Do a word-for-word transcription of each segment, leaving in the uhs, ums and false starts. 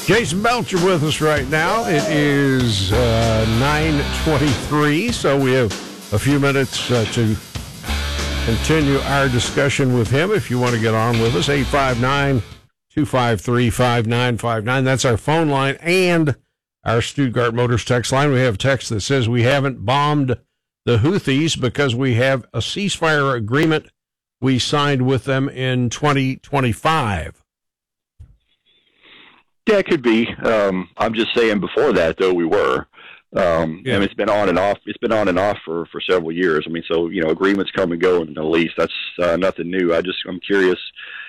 Jason Belcher with us right now. It is uh, nine twenty-three, so we have a few minutes uh, to continue our discussion with him. If you want to get on with us, eight five nine, two five three, five nine five nine. That's our phone line and our Stuttgart Motors text line. We have a text that says we haven't bombed the Houthis because we have a ceasefire agreement we signed with them in twenty twenty-five. Yeah, it could be. Um, I'm just saying before that, though, we were. Um, yeah. And it's been on and off. It's been on and off for, for several years. I mean, so, you know, agreements come and go in the Middle East. That's uh, nothing new. I just, I'm curious,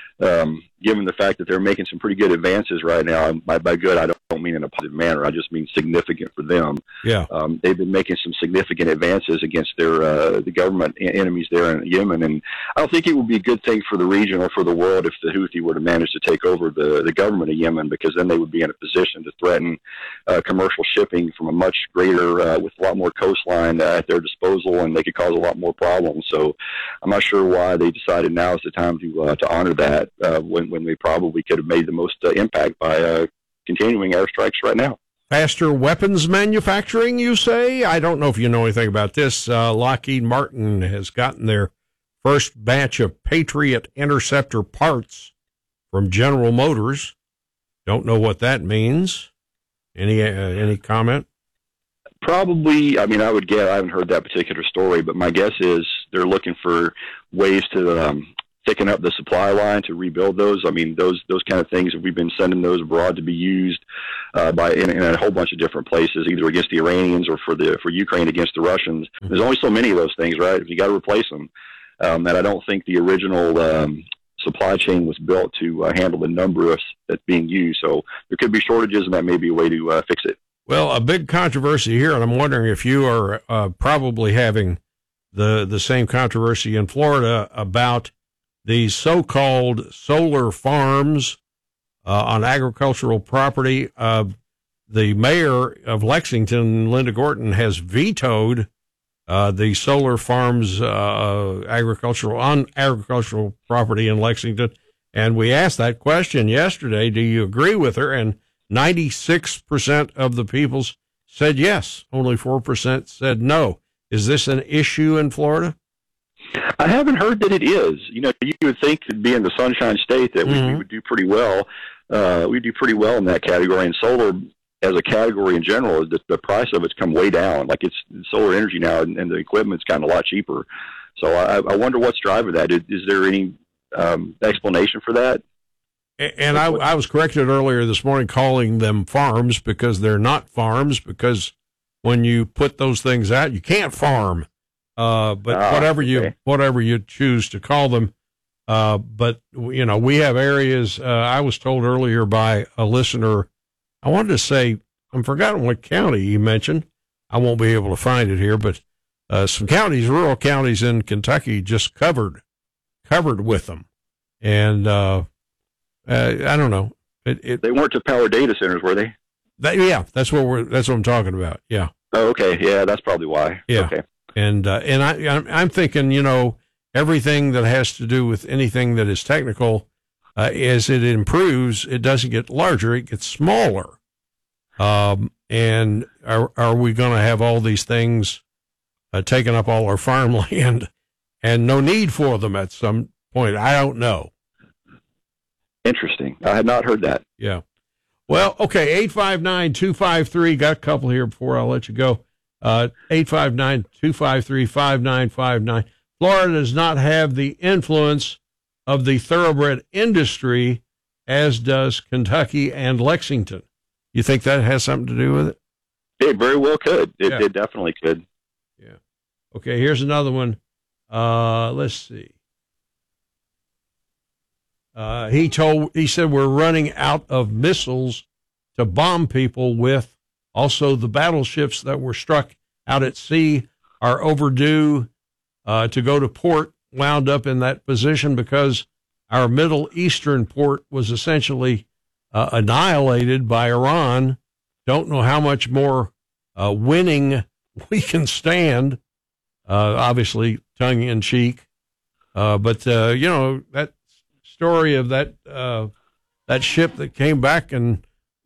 um, given the fact that they're making some pretty good advances right now. By, by good, I don't, don't mean in a positive manner. I just mean significant for them. Yeah. Um, they've been making some significant advances against their uh, the government enemies there in Yemen. And I don't think it would be a good thing for the region or for the world if the Houthi were to manage to take over the, the government of Yemen, because then they would be in a position to threaten uh, commercial shipping from a much greater, uh, with a lot more coastline uh, at their disposal, and they could cause a lot more problems. So I'm not sure why they decided now is the time to uh, to honor that uh, when, when they probably could have made the most uh, impact by uh, continuing airstrikes right now. Faster weapons manufacturing, you say? I don't know if you know anything about this. Uh, Lockheed Martin has gotten their first batch of Patriot interceptor parts from General Motors. Don't know what that means. Any uh, any comment? Probably, I mean, I would guess, I haven't heard that particular story, but my guess is they're looking for ways to um, thicken up the supply line to rebuild those. I mean, those those kind of things, we've been sending those abroad to be used uh, by in, in a whole bunch of different places, either against the Iranians or for the for Ukraine against the Russians. Mm-hmm. There's only so many of those things, right? You got to replace them. Um, and I don't think the original um, supply chain was built to uh, handle the number of that's being used. So there could be shortages, and that may be a way to uh, fix it. Well, a big controversy here, and I'm wondering if you are uh, probably having the the same controversy in Florida about these so-called solar farms uh, on agricultural property. Uh, the mayor of Lexington, Linda Gorton, has vetoed uh, the solar farms uh, agricultural on agricultural property in Lexington. And we asked that question yesterday. Do you agree with her? And ninety-six percent of the people said yes. Only four percent said no. Is this an issue in Florida? I haven't heard that it is. You know, you would think that being the Sunshine State that mm-hmm. we, we would do pretty well. Uh, we do pretty well in that category. And solar, as a category in general, the, the price of it's come way down. Like it's solar energy now, and, and the equipment's gotten a lot cheaper. So I, I wonder what's driving that. Is, is there any um, explanation for that? And I, I was corrected earlier this morning calling them farms because they're not farms, because when you put those things out, you can't farm. Uh, but ah, whatever you okay. whatever you choose to call them. Uh, but, you know, we have areas, uh, I was told earlier by a listener, I wanted to say, I'm forgotten what county he mentioned. I won't be able to find it here, but uh, some counties, rural counties in Kentucky just covered, covered with them. And, uh, Uh, I don't know. It, it, they weren't to power data centers, were they? That, yeah, that's what we're. That's what I'm talking about. Yeah. Oh, okay. Yeah, that's probably why. Yeah. Okay. And uh, and I I'm, I'm thinking, you know, everything that has to do with anything that is technical, uh, as it improves, it doesn't get larger; it gets smaller. Um, and are are we going to have all these things uh, taking up all our farmland, and no need for them at some point? I don't know. Interesting. I had not heard that. Yeah. Well, okay, eight five nine, two five three, got a couple here before I'll let you go. Uh, eight five nine, two five three, five nine five nine. Florida does not have the influence of the thoroughbred industry as does Kentucky and Lexington. You think that has something to do with it? It very well could. It, yeah. it definitely could. Yeah. Okay, here's another one. Uh, let's see. Uh, he told, he said, we're running out of missiles to bomb people with. Also, the battleships that were struck out at sea are overdue uh, to go to port, wound up in that position because our Middle Eastern port was essentially uh, annihilated by Iran. Don't know how much more uh, winning we can stand, uh, obviously tongue in cheek. Uh, but, uh, you know, that story of that uh, that ship that came back and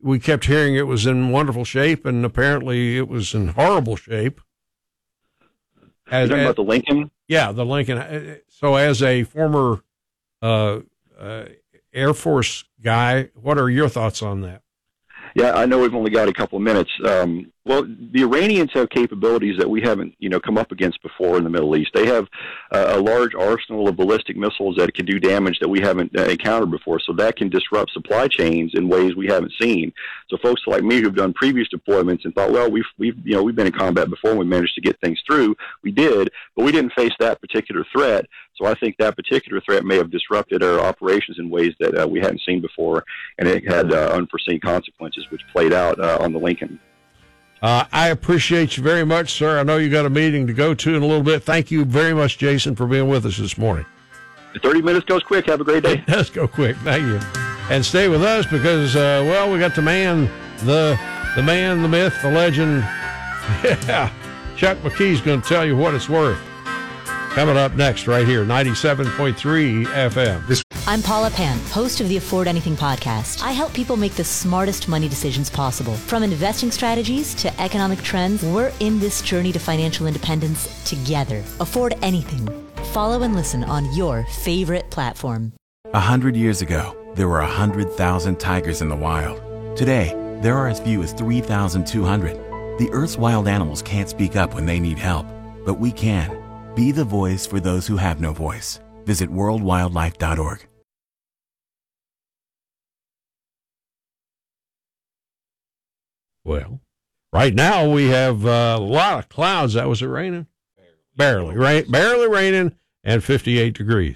we kept hearing it was in wonderful shape, and apparently it was in horrible shape. As, You're talking about the Lincoln? Yeah, the Lincoln. So as a former uh, uh, Air Force guy, what are your thoughts on that? Yeah, I know we've only got a couple of minutes. Um, well, the Iranians have capabilities that we haven't, you know, come up against before in the Middle East. They have uh, a large arsenal of ballistic missiles that can do damage that we haven't uh, encountered before. So that can disrupt supply chains in ways we haven't seen. So folks like me who've done previous deployments and thought, well, we've, we've, you know, we've been in combat before and we managed to get things through. We did, but we didn't face that particular threat. So I think that particular threat may have disrupted our operations in ways that uh, we hadn't seen before, and it had uh, unforeseen consequences, which played out uh, on the Lincoln. Uh, I appreciate you very much, sir. I know you got a meeting to go to in a little bit. Thank you very much, Jason, for being with us this morning. thirty minutes goes quick. Have a great day. It does go quick. Thank you. And stay with us because, uh, well, we got the man, the the man, the myth, the legend. Yeah, Chuck McKee's going to tell you what it's worth. Coming up next right here, ninety-seven point three F M. This- I'm Paula Pan, host of the Afford Anything podcast. I help people make the smartest money decisions possible. From investing strategies to economic trends, we're in this journey to financial independence together. Afford Anything. Follow and listen on your favorite platform. A hundred years ago, there were a hundred thousand tigers in the wild. Today, there are as few as three thousand two hundred. The Earth's wild animals can't speak up when they need help, but we can. Be the voice for those who have no voice. Visit world wildlife dot org. Well, right now we have uh, a lot of clouds. That was it raining? Barely. Barely, rain, barely raining and fifty-eight degrees.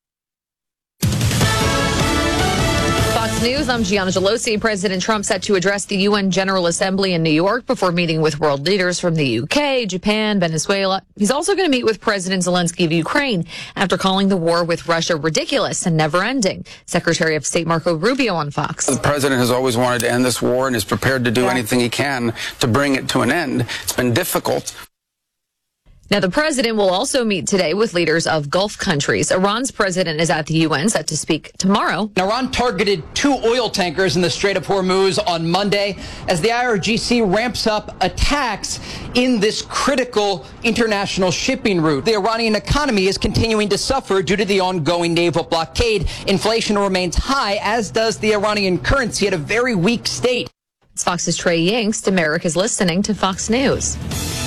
Fox News, I'm Gianna Gelosi. President Trump set to address the U N General Assembly in New York before meeting with world leaders from the U K, Japan, Venezuela. He's also going to meet with President Zelensky of Ukraine after calling the war with Russia ridiculous and never-ending. Secretary of State Marco Rubio on Fox. The president has always wanted to end this war and is prepared to do yeah. anything he can to bring it to an end. It's been difficult. Now, the president will also meet today with leaders of Gulf countries. Iran's president is at the U N, set to speak tomorrow. Iran targeted two oil tankers in the Strait of Hormuz on Monday as the I R G C ramps up attacks in this critical international shipping route. The Iranian economy is continuing to suffer due to the ongoing naval blockade. Inflation remains high, as does the Iranian currency at a very weak state. It's Fox's Trey Yingst. America's listening to Fox News.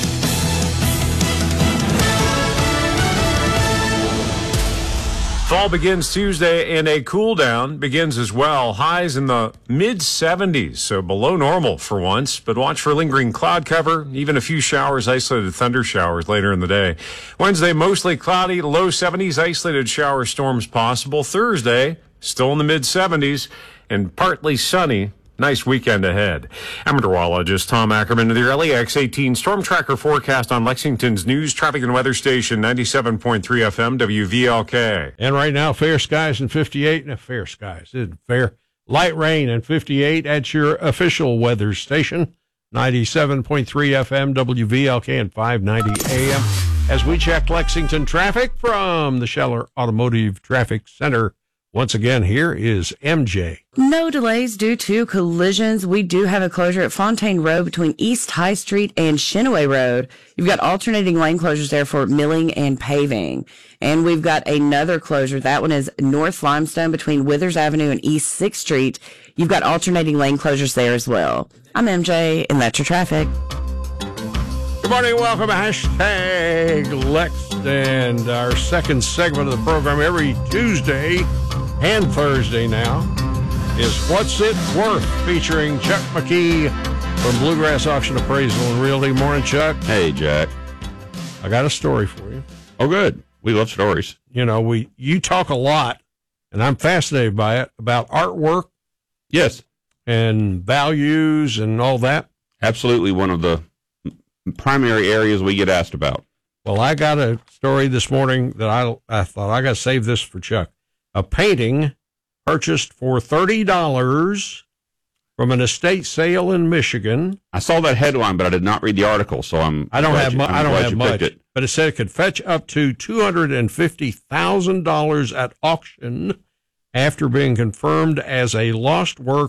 Fall begins Tuesday, and a cool down begins as well. Highs in the mid seventies, so below normal for once, but watch for lingering cloud cover, even a few showers, isolated thunder showers later in the day. Wednesday, mostly cloudy, low seventies, isolated shower storms possible. Thursday, still in the mid seventies, and partly sunny. Nice weekend ahead. I'm meteorologist Tom Ackerman with your L A X eighteen Storm Tracker forecast on Lexington's news, traffic, and weather station, ninety-seven point three F M, W V L K. And right now, fair skies and fifty-eight. No, fair skies. Isn't fair. Light rain and fifty-eight at your official weather station, ninety-seven point three F M, W V L K, and five ninety A M. As we check Lexington traffic from the Scheller Automotive Traffic Center. Once again, here is M J. No delays due to collisions. We do have a closure at Fontaine Road between East High Street and Shinaway Road. You've got alternating lane closures there for milling and paving. And we've got another closure. That one is North Limestone between Withers Avenue and East sixth Street. You've got alternating lane closures there as well. I'm M J, and that's your traffic. Good morning, welcome to Hashtag Lex, and our second segment of the program every Tuesday and Thursday now is What's It Worth, featuring Chuck McKee from Bluegrass Auction Appraisal and Realty. Morning, Chuck. Hey, Jack. I got a story for you. Oh, good. We love stories. You know, we you talk a lot, and I'm fascinated by it, about artwork. Yes. And values and all that. Absolutely one of the primary areas we get asked about. Well, I got a story this morning that I I thought I got to save this for Chuck. A painting purchased for thirty dollars from an estate sale in Michigan. I saw that headline, but I did not read the article, so I'm. I don't have. You, mu- I don't have much, it. but it said it could fetch up to two hundred and fifty thousand dollars at auction after being confirmed as a lost work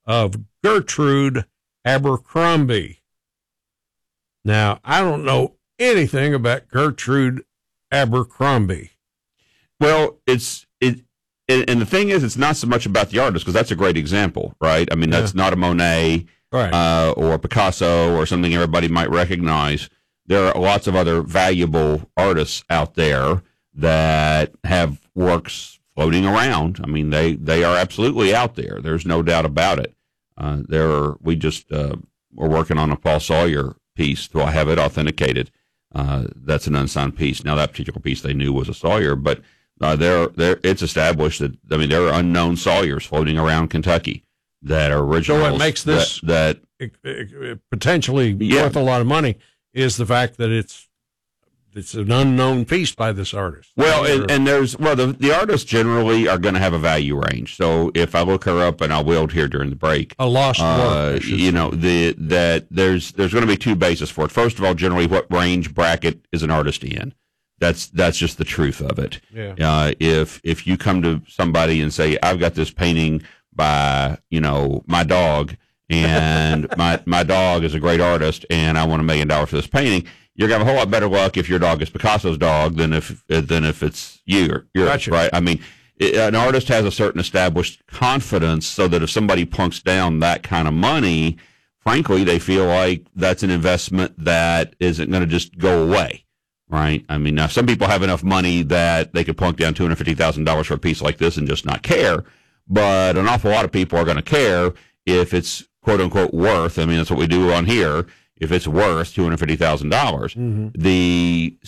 of Gertrude Abercrombie. Now, I don't know anything about Gertrude Abercrombie. Well, it's it, and, and the thing is, it's not so much about the artist, because that's a great example, right? I mean, that's yeah. not a Monet right. uh, or Picasso or something everybody might recognize. There are lots of other valuable artists out there that have works floating around. I mean, they, they are absolutely out there. There's no doubt about it. Uh, there are, we just uh, were working on a Paul Sawyer piece, so I have it authenticated. Uh, that's an unsigned piece. Now, that particular piece they knew was a Sawyer, but uh, there, there, it's established that, I mean, there are unknown Sawyers floating around Kentucky that are originals. So what makes this that, that it, it, potentially yeah. worth a lot of money is the fact that it's it's an unknown piece by this artist. Well, and, and there's well, the the artists generally are going to have a value range. So if I look her up, and I will here during the break, a lost uh, work, you know, the that there's there's going to be two bases for it. First of all, generally, what range bracket is an artist in? That's that's just the truth of it. Yeah. Uh, if if you come to somebody and say, I've got this painting by, you know, my dog, and my my dog is a great artist, and I want a million dollars for this painting, you're gonna have a whole lot better luck if your dog is Picasso's dog than if than if it's you or yours, gotcha. Right? I mean, it, an artist has a certain established confidence, so that if somebody plunks down that kind of money, frankly, they feel like that's an investment that isn't going to just go away. Right? I mean, now some people have enough money that they could plunk down two hundred fifty thousand dollars for a piece like this and just not care. But an awful lot of people are going to care if it's quote unquote worth. I mean, that's what we do on here. If it's worth two hundred fifty thousand dollars, mm-hmm. the